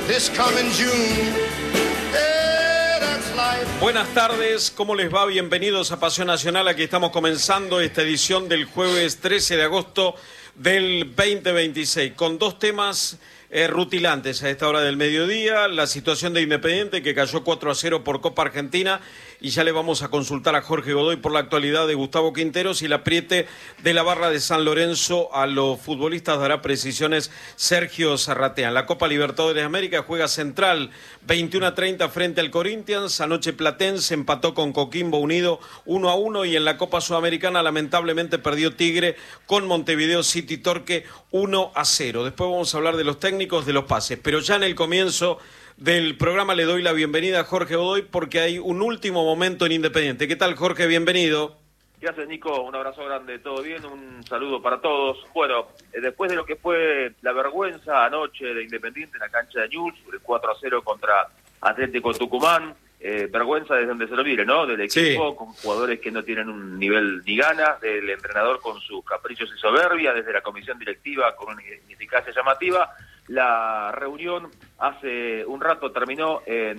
this coming June. Hey, that's life. Buenas tardes, ¿cómo les va? Bienvenidos a Pasión Nacional. Aquí estamos comenzando esta edición del jueves 13 de agosto del 2026 con dos temas rutilantes a esta hora del mediodía: la situación de Independiente, que cayó 4-0 por Copa Argentina, y ya le vamos a consultar a Jorge Godoy por la actualidad de Gustavo Quinteros, y el apriete de la barra de San Lorenzo a los futbolistas dará precisiones Sergio Zarratea. En la Copa Libertadores de América juega Central 21-30 frente al Corinthians. Anoche Platense empató con Coquimbo Unido 1-1, y en la Copa Sudamericana lamentablemente perdió Tigre con Montevideo City Torque 1-0. Después vamos a hablar de los técnicos, de los pases, pero ya en el comienzo del programa le doy la bienvenida a Jorge Godoy porque hay un último momento en Independiente. ¿Qué tal, Jorge? Bienvenido. ¿Qué haces, Nico? Un abrazo grande, ¿todo bien? Un saludo para todos. Bueno, después de lo que fue la vergüenza anoche de Independiente en la cancha de Newell's, el 4-0 contra Atlético Tucumán, vergüenza desde donde se lo mire, ¿no? Del equipo, sí, con jugadores que no tienen un nivel ni ganas, del entrenador con sus caprichos y soberbia, desde la comisión directiva con una ineficacia llamativa. La reunión hace un rato terminó en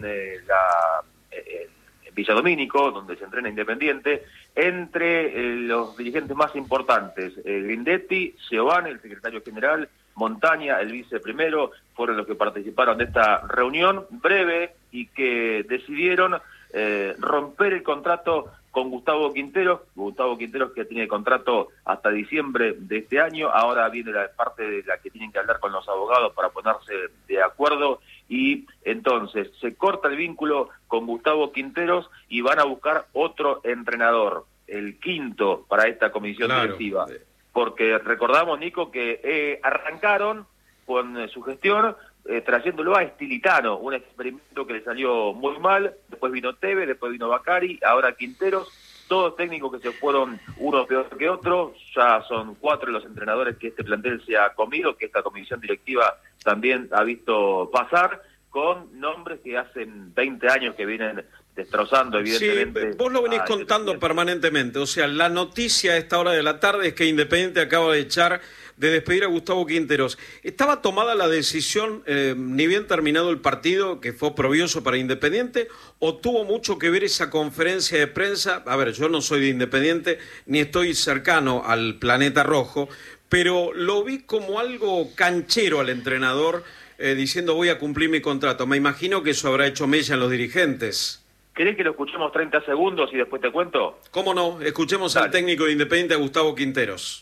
Villa Domínico, donde se entrena Independiente, entre los dirigentes más importantes. Grindetti, Giovanni, el secretario general, Montaña, el viceprimero, fueron los que participaron de esta reunión breve y que decidieron romper el contrato con Gustavo Quinteros, que tiene contrato hasta diciembre de este año. Ahora viene la parte de la que tienen que hablar con los abogados para ponerse de acuerdo, y entonces se corta el vínculo con Gustavo Quinteros y van a buscar otro entrenador, el quinto para esta comisión directiva. Porque recordamos, Nico, que arrancaron con su gestión trayéndolo a Estilitano, un experimento que le salió muy mal. Después vino Tevez, después vino Bacari, ahora Quinteros, todos técnicos que se fueron uno peor que otro. Ya son 4 los entrenadores que este plantel se ha comido, que esta comisión directiva también ha visto pasar, con nombres que hacen 20 años que vienen destrozando, evidentemente. Sí, vos lo venís contando permanentemente. O sea, la noticia a esta hora de la tarde es que Independiente acaba de despedir a Gustavo Quinteros. ¿Estaba tomada la decisión, ni bien terminado el partido, que fue oprobioso para Independiente, o tuvo mucho que ver esa conferencia de prensa? A ver, yo no soy de Independiente, ni estoy cercano al planeta rojo, pero lo vi como algo canchero al entrenador, diciendo voy a cumplir mi contrato. Me imagino que eso habrá hecho mella en los dirigentes. ¿Querés que lo escuchemos 30 segundos y después te cuento? ¿Cómo no? Escuchemos al técnico de Independiente, a Gustavo Quinteros.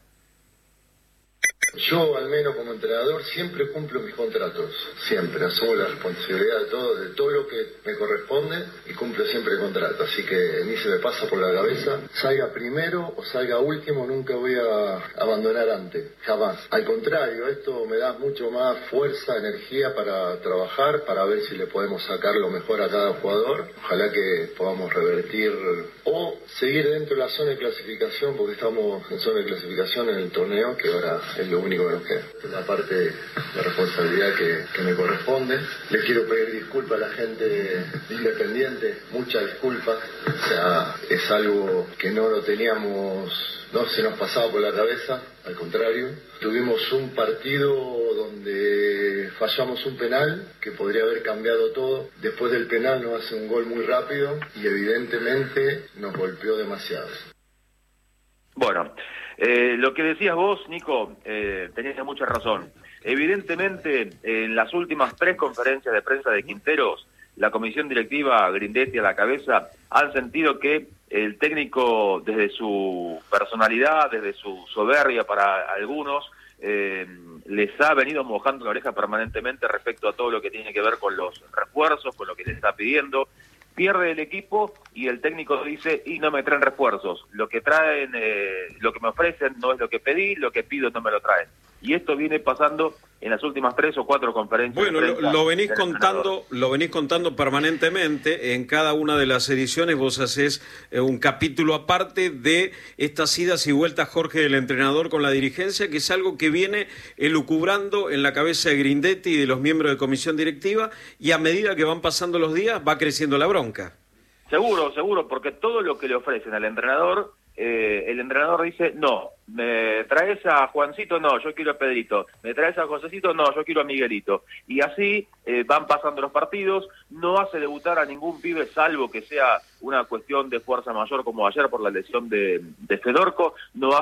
Yo, al menos como entrenador, siempre cumplo mis contratos, siempre asumo la responsabilidad de todo lo que me corresponde, y cumplo siempre el contrato, así que ni se me pasa por la cabeza, salga primero o salga último, nunca voy a abandonar antes, jamás. Al contrario, esto me da mucho más fuerza, energía para trabajar, para ver si le podemos sacar lo mejor a cada jugador. Ojalá que podamos revertir o seguir dentro de la zona de clasificación, porque estamos en zona de clasificación en el torneo, que ahora es lo único que nos queda. Es la parte de responsabilidad que me corresponde. Les quiero pedir disculpas a la gente de Independiente, muchas disculpas. O sea, es algo que no lo teníamos, no se nos pasaba por la cabeza, al contrario. Tuvimos un partido donde fallamos un penal que podría haber cambiado todo. Después del penal nos hace un gol muy rápido y evidentemente nos golpeó demasiado. Bueno, lo que decías vos, Nico, tenías mucha razón. Evidentemente, en las últimas 3 conferencias de prensa de Quinteros, la comisión directiva, Grindetti a la cabeza, han sentido que el técnico, desde su personalidad, desde su soberbia para algunos, les ha venido mojando la oreja permanentemente respecto a todo lo que tiene que ver con los refuerzos, con lo que le está pidiendo. Pierde el equipo y el técnico dice, y no me traen refuerzos, lo que traen, lo que me ofrecen no es lo que pedí, lo que pido no me lo traen. Y esto viene pasando en las últimas 3 o 4 conferencias. Bueno, lo venís contando permanentemente. En cada una de las ediciones vos hacés un capítulo aparte de estas idas y vueltas, Jorge, del entrenador con la dirigencia, que es algo que viene elucubrando en la cabeza de Grindetti y de los miembros de comisión directiva, y a medida que van pasando los días va creciendo la bronca. Seguro, porque todo lo que le ofrecen al entrenador el entrenador dice, no, ¿me traes a Juancito? No, yo quiero a Pedrito. ¿Me traes a Josecito? No, yo quiero a Miguelito. Y así van pasando los partidos, no hace debutar a ningún pibe, salvo que sea una cuestión de fuerza mayor como ayer por la lesión de Fedorco,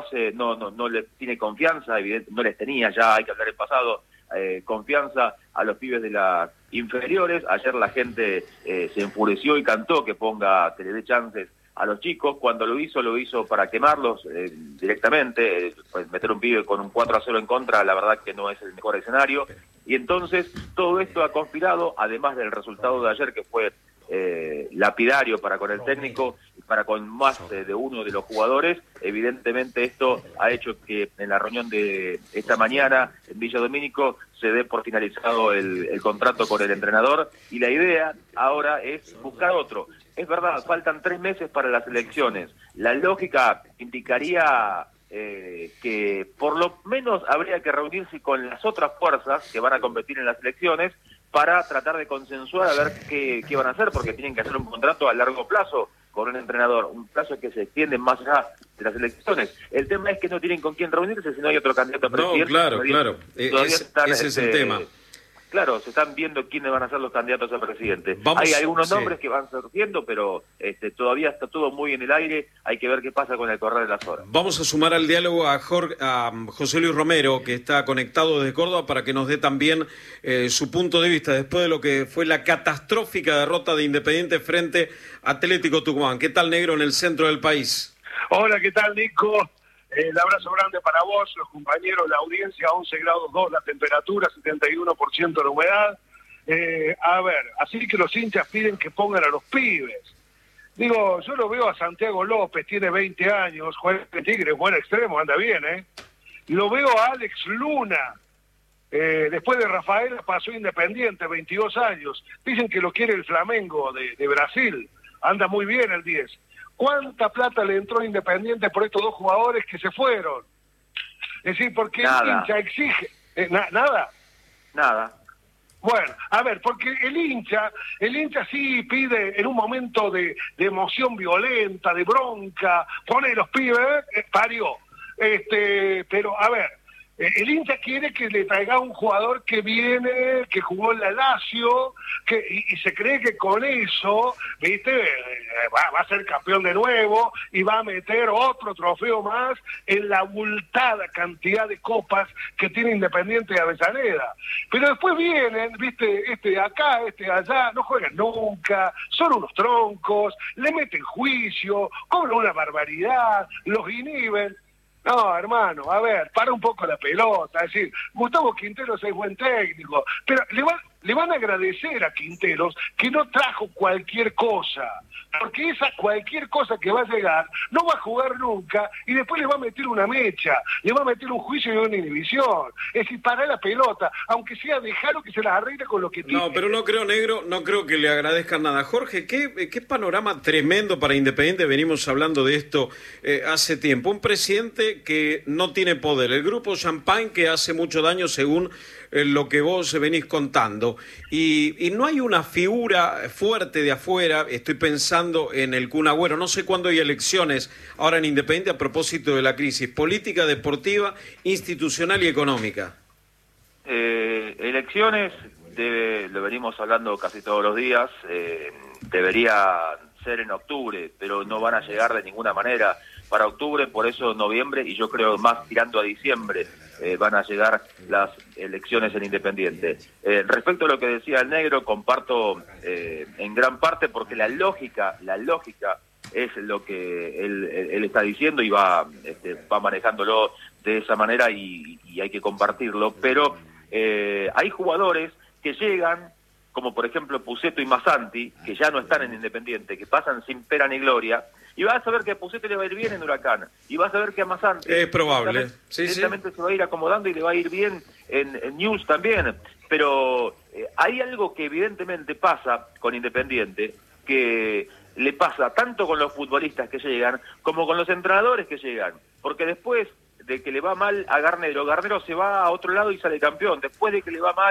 no le tiene confianza, no les tenía ya, hay que hablar en pasado, confianza a los pibes de las inferiores. Ayer la gente se enfureció y cantó que le dé chances a los chicos. Cuando lo hizo para quemarlos directamente, pues meter un pibe con un 4-0 en contra, la verdad que no es el mejor escenario. Y entonces todo esto ha conspirado, además del resultado de ayer que fue lapidario para con el técnico y para con más de uno de los jugadores. Evidentemente esto ha hecho que en la reunión de esta mañana en Villa Domínico se dé por finalizado el contrato con el entrenador, y la idea ahora es buscar otro. Es verdad, faltan 3 meses para las elecciones. La lógica indicaría que por lo menos habría que reunirse con las otras fuerzas que van a competir en las elecciones para tratar de consensuar a ver qué van a hacer, porque tienen que hacer un contrato a largo plazo con un entrenador, un plazo que se extiende más allá de las elecciones. El tema es que no tienen con quién reunirse si no hay otro candidato a presidente. No, claro. Ese es el tema. Claro, se están viendo quiénes van a ser los candidatos a presidente. Vamos, hay algunos nombres que van surgiendo, pero todavía está todo muy en el aire. Hay que ver qué pasa con el correr de las horas. Vamos a sumar al diálogo a José Luis Romero, que está conectado desde Córdoba, para que nos dé también su punto de vista después de lo que fue la catastrófica derrota de Independiente frente a Atlético Tucumán. ¿Qué tal, negro, en el centro del país? Hola, ¿qué tal, Nico? El abrazo grande para vos, los compañeros, la audiencia, 11 grados 2 la temperatura, 71% la humedad. A ver, así que los hinchas piden que pongan a los pibes. Digo, yo lo veo a Santiago López, tiene 20 años, juega en Tigre, buen extremo, anda bien, ¿eh? Y lo veo a Alex Luna, después de Rafaela pasó Independiente, 22 años. Dicen que lo quiere el Flamengo de Brasil, anda muy bien el 10. ¿Cuánta plata le entró Independiente por estos 2 jugadores que se fueron? Es decir, porque el hincha exige... ¿Nada? Nada. Bueno, a ver, porque el hincha sí pide en un momento de emoción violenta, de bronca, pone los pibes, parió. Pero, a ver, el hincha quiere que le traiga un jugador que viene, que jugó en la Lazio, y se cree que con eso, ¿viste? Va a ser campeón de nuevo y va a meter otro trofeo más en la abultada cantidad de copas que tiene Independiente de Avellaneda. Pero después vienen, ¿viste? Acá, allá, no juegan nunca, son unos troncos, le meten juicio, cobran una barbaridad, los inhiben. No, hermano, a ver, para un poco la pelota, es decir, Gustavo Quinteros es buen técnico, pero le van a agradecer a Quinteros que no trajo cualquier cosa, porque esa cualquier cosa que va a llegar no va a jugar nunca y después le va a meter una mecha, le va a meter un juicio y una inhibición. Es decir, para la pelota, aunque sea dejarlo que se las arregle con lo que tiene. No, pero no creo, negro, no creo que le agradezcan nada. Jorge, qué panorama tremendo para Independiente, venimos hablando de esto hace tiempo. Un presidente que no tiene poder, el grupo Champagne que hace mucho daño según lo que vos venís contando, y no hay una figura fuerte de afuera. Estoy pensando en el Kun Agüero, no sé cuándo hay elecciones ahora en Independiente a propósito de la crisis política, deportiva, institucional y económica. Elecciones, lo venimos hablando casi todos los días, debería ser en octubre, pero no van a llegar de ninguna manera para octubre, por eso noviembre, y yo creo más tirando a diciembre van a llegar las elecciones en Independiente. Respecto a lo que decía el negro, comparto en gran parte, porque la lógica es lo que él está diciendo y va manejándolo de esa manera y hay que compartirlo, pero hay jugadores que llegan, como por ejemplo Pusetto y Massanti, que ya no están en Independiente, que pasan sin pena ni gloria, y vas a ver que a Pusetto le va a ir bien en Huracán, y vas a ver que a Massanti es probable, directamente se va a ir acomodando y le va a ir bien en News también, pero hay algo que evidentemente pasa con Independiente, que le pasa tanto con los futbolistas que llegan, como con los entrenadores que llegan, porque después de que le va mal a Garnero se va a otro lado y sale campeón, después de que le va mal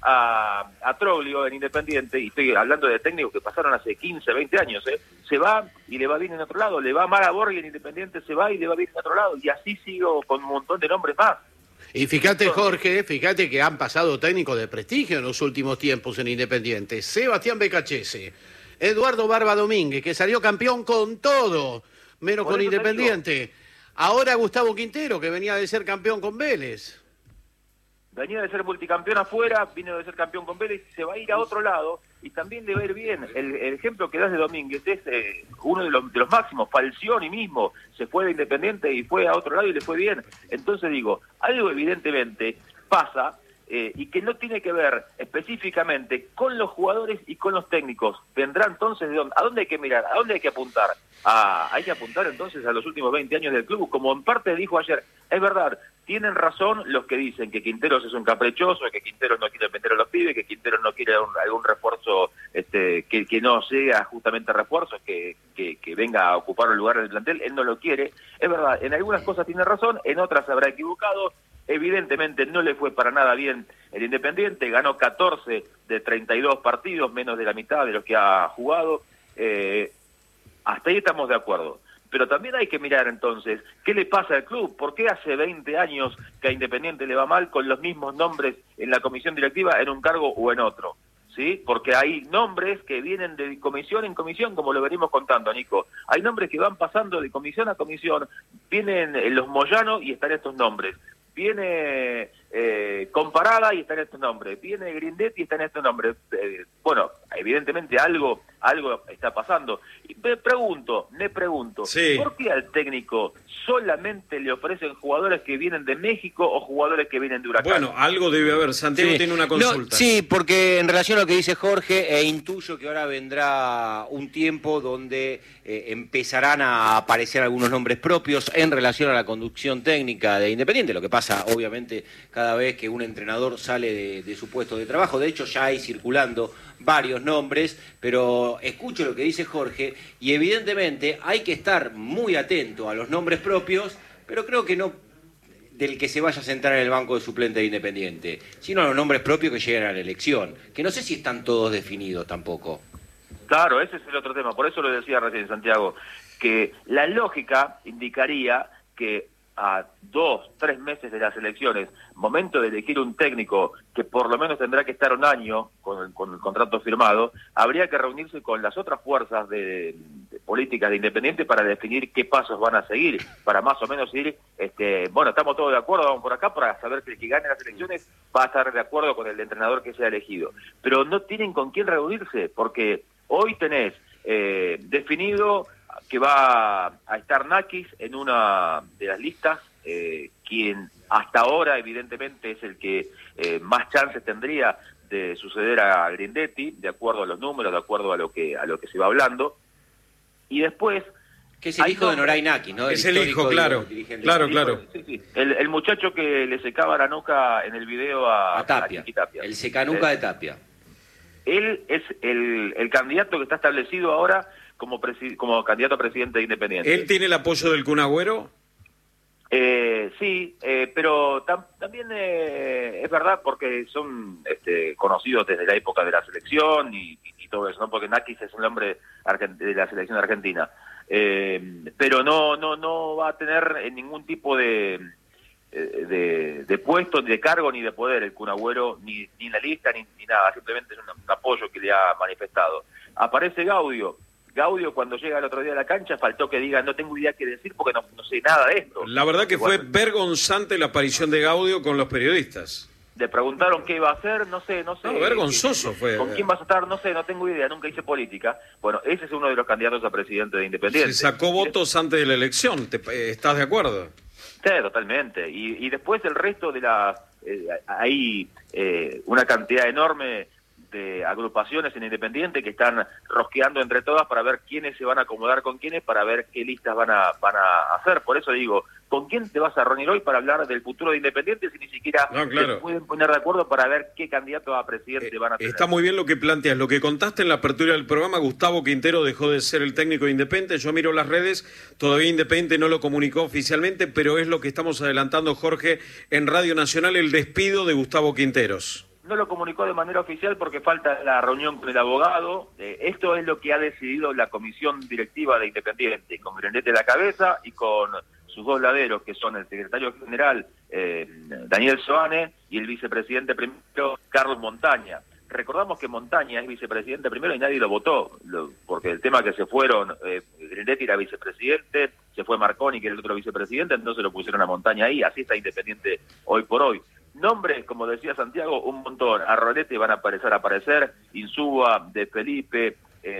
a Troglio en Independiente, y estoy hablando de técnicos que pasaron hace 15, 20 años, se va y le va bien en otro lado, le va mal a Borghi en Independiente, se va y le va bien en otro lado, y así sigo con un montón de nombres más. Y fíjate, Jorge, fíjate que han pasado técnicos de prestigio en los últimos tiempos en Independiente. Sebastián Becachese, Eduardo Barba Domínguez, que salió campeón con todo, menos con Independiente. Ahora Gustavo Quintero, que venía de ser campeón con Vélez. Venía de ser multicampeón afuera, vino de ser campeón con Vélez, se va a ir a otro lado y también le va a ir bien. El ejemplo que das de Domínguez es uno de los máximos. Falcioni mismo se fue de Independiente y fue a otro lado y le fue bien. Entonces digo, algo evidentemente pasa y que no tiene que ver específicamente con los jugadores y con los técnicos. Vendrá entonces de dónde, a dónde hay que mirar, a dónde hay que apuntar. Hay que apuntar entonces a los últimos 20 años del club, como en parte dijo ayer. Es verdad, tienen razón los que dicen que Quinteros es un caprichoso, que Quinteros no quiere meter a los pibes, que Quinteros no quiere algún refuerzo que no sea justamente refuerzo, que venga a ocupar el lugar del plantel. Él no lo quiere. Es verdad, en algunas cosas tiene razón, en otras se habrá equivocado. Evidentemente no le fue para nada bien el Independiente, ganó 14 de 32 partidos, menos de la mitad de los que ha jugado. Hasta ahí estamos de acuerdo. Pero también hay que mirar entonces qué le pasa al club. ¿Por qué hace 20 años que a Independiente le va mal con los mismos nombres en la comisión directiva, en un cargo o en otro? ¿Sí? Porque hay nombres que vienen de comisión en comisión, como lo venimos contando, Nico. Hay nombres que van pasando de comisión a comisión. Vienen los Moyano y están estos nombres. Viene Comparada y están estos nombres. Viene Grindetti y están estos nombres. Bueno, evidentemente algo está pasando. Y me pregunto, sí, ¿por qué al técnico solamente le ofrecen jugadores que vienen de México o jugadores que vienen de Huracán? Bueno, algo debe haber. Santiago tiene una consulta. No, sí, porque en relación a lo que dice Jorge, intuyo que ahora vendrá un tiempo donde empezarán a aparecer algunos nombres propios en relación a la conducción técnica de Independiente, lo que pasa obviamente cada vez que un entrenador sale de su puesto de trabajo. De hecho ya hay circulando varios nombres, pero escucho lo que dice Jorge y evidentemente hay que estar muy atento a los nombres propios, pero creo que no del que se vaya a sentar en el banco de suplente de Independiente, sino a los nombres propios que lleguen a la elección, que no sé si están todos definidos tampoco. Claro, ese es el otro tema, por eso lo decía recién Santiago, que la lógica indicaría que a 2-3 meses de las elecciones, momento de elegir un técnico que por lo menos tendrá que estar un año con el contrato firmado, habría que reunirse con las otras fuerzas de políticas de Independiente para definir qué pasos van a seguir, para más o menos ir, bueno, estamos todos de acuerdo, vamos por acá para saber que el que gane las elecciones va a estar de acuerdo con el entrenador que sea elegido. Pero no tienen con quién reunirse, porque hoy tenés definido que va a estar Nakis en una de las listas, quien hasta ahora evidentemente es el que más chances tendría de suceder a Grindetti, de acuerdo a los números, de acuerdo a lo que se va hablando. Y después... Que es el hijo de Noray Nakis, ¿no? Es el hijo, claro. Claro. Sí. El muchacho que le secaba la nuca en el video a Tapia. El secanuca de Tapia. Él es el candidato que está establecido ahora como candidato a presidente de Independiente. ¿Él tiene el apoyo del Kun Agüero? Sí, pero también es verdad porque son conocidos desde la época de la selección y todo eso, ¿no? Porque Nakis es un hombre de la selección argentina. Pero no va a tener ningún tipo de puesto, ni de cargo, ni de poder el Kun Agüero, ni en la lista, ni nada. Simplemente es un apoyo que le ha manifestado. Aparece Gaudio, cuando llega el otro día a la cancha, faltó que diga, no tengo idea qué decir porque no sé nada de esto. La verdad que fue vergonzante la aparición de Gaudio con los periodistas. Le preguntaron qué iba a hacer, no sé. No, vergonzoso fue. ¿Con quién vas a estar? No sé, no tengo idea, nunca hice política. Bueno, ese es uno de los candidatos a presidente de Independiente. Se sacó votos antes de la elección, ¿estás de acuerdo? Sí, totalmente. Y después el resto de hay una cantidad enorme de agrupaciones en Independiente que están rosqueando entre todas para ver quiénes se van a acomodar con quiénes, para ver qué listas van a hacer. Por eso digo, ¿con quién te vas a reunir hoy para hablar del futuro de Independiente si ni siquiera se pueden poner de acuerdo para ver qué candidato a presidente van a tener? Está muy bien lo que planteas. Lo que contaste en la apertura del programa, Gustavo Quintero dejó de ser el técnico de Independiente. Yo miro las redes, todavía Independiente no lo comunicó oficialmente, pero es lo que estamos adelantando, Jorge, en Radio Nacional, el despido de Gustavo Quinteros. no lo comunicó de manera oficial porque falta la reunión con el abogado. Esto es lo que ha decidido la comisión directiva de Independiente, con Grindetti a la cabeza y con sus dos laderos, que son el secretario general Daniel Soane y el vicepresidente primero Carlos Montaña. Recordamos que Montaña es vicepresidente primero y nadie lo votó, porque el tema que se fueron, Grindetti era vicepresidente, se fue Marconi, que era el otro vicepresidente, entonces lo pusieron a Montaña ahí, así está Independiente hoy por hoy. Nombres, como decía Santiago, un montón. A Rolete van a aparecer, Insúa, De Felipe,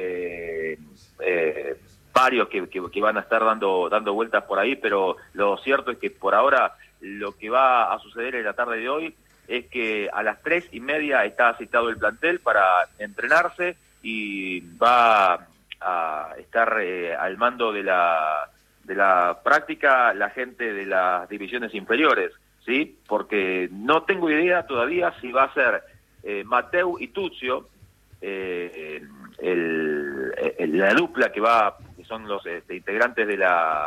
varios que van a estar dando vueltas por ahí, pero lo cierto es que por ahora lo que va a suceder en la tarde de hoy es que a las 3:30 está citado el plantel para entrenarse y va a estar al mando de la práctica la gente de las divisiones inferiores, ¿sí? Porque no tengo idea todavía si va a ser Mateu y Tuccio, la dupla que son los integrantes de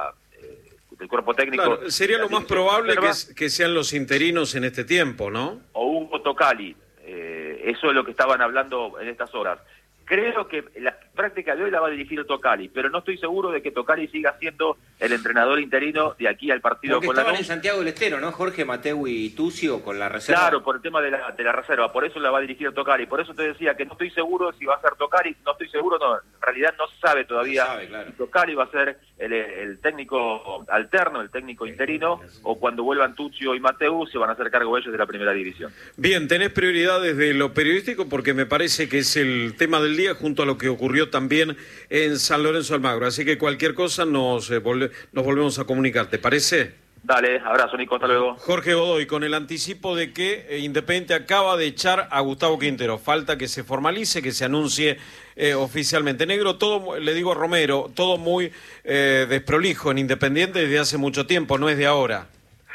del cuerpo técnico. Claro, sería lo más probable que sean los interinos en este tiempo, ¿no? O Hugo Tocali. Eso es lo que estaban hablando en estas horas. Creo que la práctica de hoy la va a dirigir Tocali, pero no estoy seguro de que Tocali siga siendo el entrenador interino de aquí al partido. Porque con estaban Lanús. en Santiago del Estero, ¿no? Jorge, Mateu y Tuccio con la reserva. Claro, por el tema de la reserva, por eso la va a dirigir Tocali. Por eso te decía que no estoy seguro si va a ser Tocali, no estoy seguro, no, en realidad no se sabe todavía. No sabe, claro. Si Tocali va a ser el técnico alterno, el técnico interino, o cuando vuelvan Tuccio y Mateu se van a hacer cargo ellos de la primera división. Bien, tenés prioridad desde lo periodístico porque me parece que es el tema del día junto a lo que ocurrió también en San Lorenzo Almagro. Así que cualquier cosa nos volvemos a comunicar, ¿te parece? Dale, abrazo Nico, hasta luego. Jorge Godoy, con el anticipo de que Independiente acaba de echar a Gustavo Quintero. Falta que se formalice, que se anuncie oficialmente. Negro, todo, le digo a Romero, todo muy desprolijo en Independiente desde hace mucho tiempo, no es de ahora.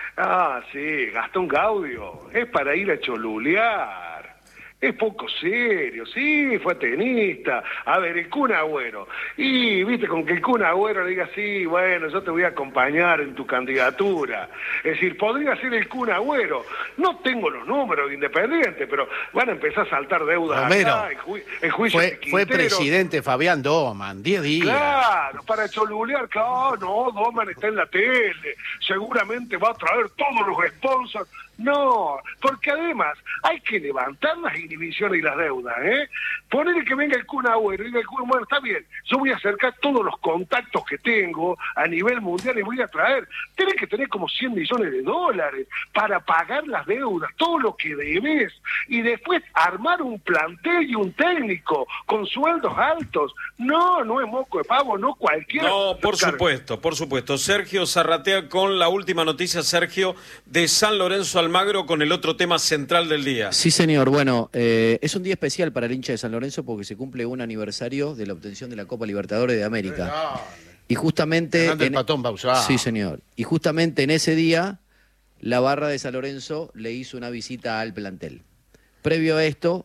Ah, sí, Gastón Gaudio, es para ir a cholulear. Es poco serio, sí, fue tenista. A ver, el Kun Agüero. Y, viste, con que el Kun Agüero le diga, sí, bueno, yo te voy a acompañar en tu candidatura. Es decir, podría ser el Kun Agüero. No tengo los números de Independiente, pero van a empezar a saltar deudas Romero, acá, el juicio de fue Quintero. presidente Fabián Doman, 10 días. Claro, para cholulear, claro, no, Doman está en la tele, seguramente va a traer todos los sponsors. No, porque además hay que levantar las inhibiciones y las deudas, ¿eh? Ponerle que venga el Kun Agüero y diga el Kun, bueno, está bien, yo voy a acercar todos los contactos que tengo a nivel mundial y voy a traer. Tienes que tener como 100 millones de dólares para pagar las deudas, todo lo que debes, y después armar un plantel y un técnico con sueldos altos. No, no es moco de pavo, no cualquiera. No, por supuesto. Sergio Zarratea con la última noticia, Sergio, de San Lorenzo Almagro con el otro tema central del día. Sí, señor. Bueno, es un día especial para el hincha de San Lorenzo porque se cumple un aniversario de la obtención de la Copa Libertadores de América. Y justamente... el Patón Bausá. Sí, señor. Y justamente en ese día, la barra de San Lorenzo le hizo una visita al plantel. Previo a esto,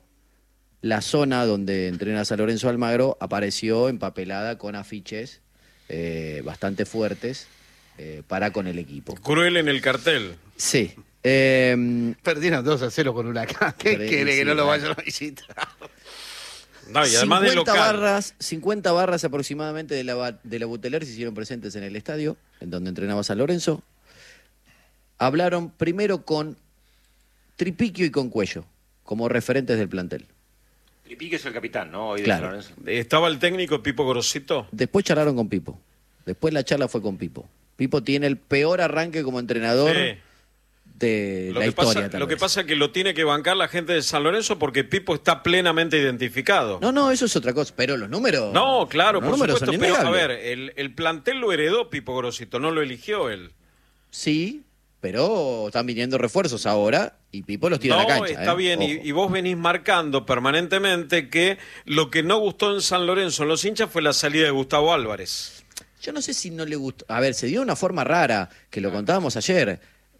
la zona donde entrena San Lorenzo Almagro apareció empapelada con afiches bastante fuertes para con el equipo. Cruel en el cartel. Sí. Perdieron 2-0 con Huracán. ¿Qué quiere que no lo vayan a visitar? No, y además de local. 50 barras aproximadamente de la Buteler se hicieron presentes en el estadio, en donde entrenaba San Lorenzo. Hablaron primero con Tripiquio y con Cuello, como referentes del plantel. Tripiquio es el capitán, ¿no? Hoy de Claro. San Lorenzo. ¿Estaba el técnico Pipo Grosito? Después charlaron con Pipo. Después la charla fue con Pipo. Pipo tiene el peor arranque como entrenador Sí. de Lo la que historia. pasa, tal lo que vez. pasa es que lo tiene que bancar la gente de San Lorenzo porque Pipo está plenamente identificado. No, eso es otra cosa. Pero los números... No, claro, los por números supuesto, son pero a innegables. ver, el plantel lo heredó Pipo Grosito, no lo eligió él. Sí, pero están viniendo refuerzos ahora y Pipo los tira a la cancha. Está bien, Ojo. y vos venís marcando permanentemente que lo que no gustó en San Lorenzo en los hinchas fue la salida de Gustavo Álvarez. Yo no sé si no le gustó. A ver, se dio de una forma rara, que lo contábamos ayer,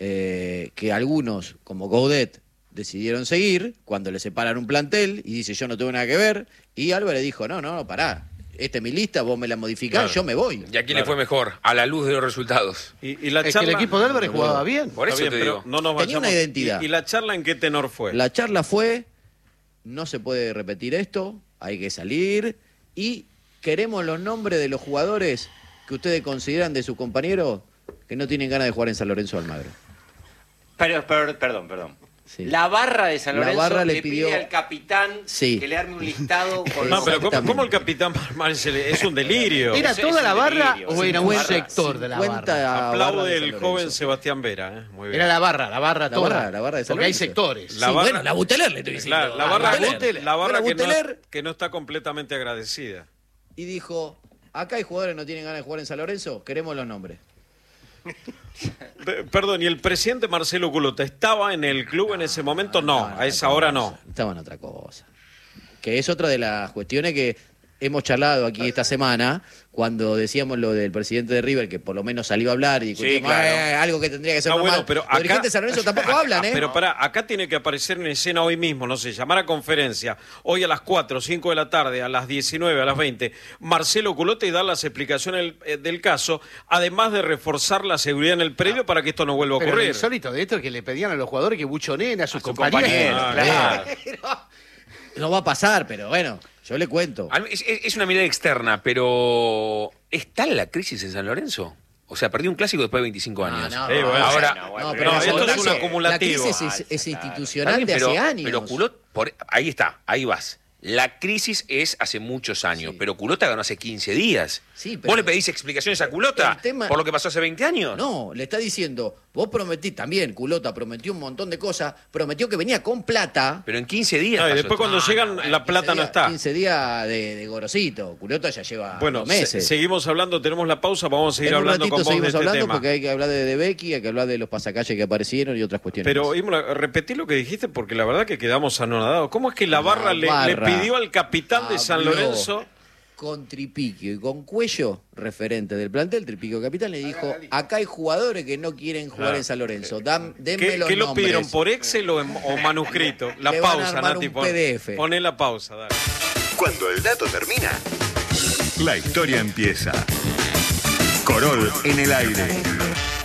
que algunos, como Gaudet, decidieron seguir cuando le separan un plantel y dice yo no tengo nada que ver. Y Álvarez dijo, no, pará. esta es mi lista, vos me la modificás, Claro. yo me voy. ¿Y a quién le fue mejor? A la luz de los resultados. Y la Es que charla... el equipo de Álvarez jugaba bien. Por eso Está bien, te pero digo. no nos Tenía una vayamos- identidad. ¿Y la charla en qué tenor fue? La charla fue, no se puede repetir esto, hay que salir y queremos los nombres de los jugadores que ustedes consideran de sus compañeros que no tienen ganas de jugar en San Lorenzo de Almagro. Perdón. Sí. La barra de San La Lorenzo barra le le pide pidió- al capitán Sí. que le arme un listado con No, los... pero Exactamente. ¿cómo el capitán Marmán es un delirio? ¿Era Eso toda es la un barra delirio. o era un 50 sector de la barra? barra Aplaude de el San joven Lorenzo. Sebastián Vera. Muy bien. Era la barra toda. la barra de San Porque hay Lorenzo. sectores. La Sí, barra- bueno, la Buteler le estoy diciendo. La barra, Buteler. la barra Bueno, Buteler que no está completamente agradecida. y dijo, acá hay jugadores que no tienen ganas de jugar en San Lorenzo, queremos los nombres. Perdón, ¿y el presidente Marcelo Culota estaba en el club en ese momento? No, a esa hora no. Estaba en otra cosa. Que es otra de las cuestiones que hemos charlado aquí esta semana, cuando decíamos lo del presidente de River, que por lo menos salió a hablar y discutimos, claro. algo que tendría que ser No, normal. bueno, pero Los acá- dirigentes de San Lorenzo tampoco hablan, ¿eh? Pero pará, acá tiene que aparecer en escena hoy mismo, no sé, llamar a conferencia, hoy a las 4, 5 de la tarde, a las 19, a las 20, Marcelo Culota y dar las explicaciones del caso, además de reforzar la seguridad en el predio para que esto no vuelva a Pero lo ocurrir. insólito de esto es que le pedían a los jugadores que buchoneen a sus compañeros. compañeros, Ah, claro. No va a pasar, pero bueno, yo le cuento. Es una mirada externa, pero ¿está la crisis en San Lorenzo? O sea, perdió un clásico después de 25 años. bueno. Ahora, No, pero la esto es crisis- un acumulativo. La crisis es institucional Está bien, de hace años. Pero Culot, ahí está, ahí vas. La crisis es hace muchos años, Sí. pero Culota ganó hace 15 días. Sí, pero- ¿Vos le pedís explicaciones a Culota El tema- por lo que pasó hace 20 años? No, le está diciendo, vos prometí también, Culota prometió un montón de cosas, prometió que venía con plata. Pero en 15 días No, y pasó después esto. cuando llegan, la plata no está. 15 días de gorosito. Culota ya lleva Bueno, 2 meses. seguimos hablando, tenemos la pausa, vamos a seguir En un hablando ratito con vos de seguimos este hablando tema. porque hay que hablar de Becky, hay que hablar de los pasacalles que aparecieron y otras cuestiones. Pero, más. Imola, repetí lo que dijiste porque la verdad que quedamos anonadados. ¿Cómo es que la barra, le pidió al capitán de San habló Lorenzo? Con Tripiquio y con Cuello, referente del plantel, Tripiquio capitán, le dijo, acá hay jugadores que no quieren jugar en San Lorenzo, denme ¿Qué, los qué lo nombres. pidieron? ¿Por Excel o manuscrito? La Le van a pausa, armar Nati. un PDF. Poné la pausa, dale. Cuando el dato termina, la historia empieza. Corol en el aire.